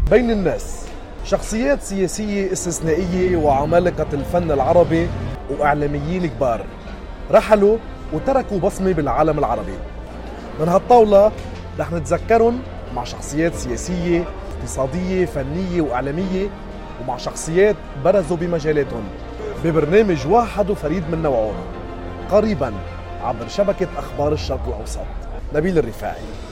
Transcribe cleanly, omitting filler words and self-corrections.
بين الناس، شخصيات سياسية استثنائية وعمالقة الفن العربي وإعلاميين كبار رحلوا وتركوا بصمة بالعالم العربي. من هالطاولة رح نتذكرهم مع شخصيات سياسية، اقتصادية، فنية وإعلامية، ومع شخصيات برزوا بمجالاتهم ببرنامج واحد وفريد من نوعه قريبا عبر شبكة أخبار الشرق الأوسط. نبيل الرفاعي.